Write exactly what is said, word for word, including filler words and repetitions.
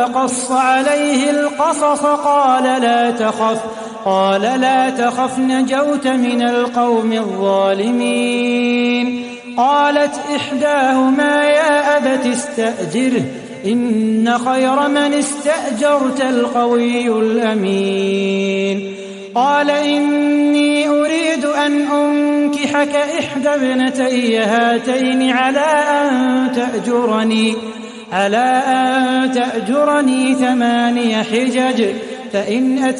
قص عليه القصص قال لا تخف قال لا تخف نجوت من القوم الظالمين. قالت إحداهما يا أبت استأجره إن خير من استأجرت القوي الأمين. قال إني أريد أن أنكحك إحدى ابنتي هاتين على أن تأجرني على أن تأجرني ثماني حجج فإن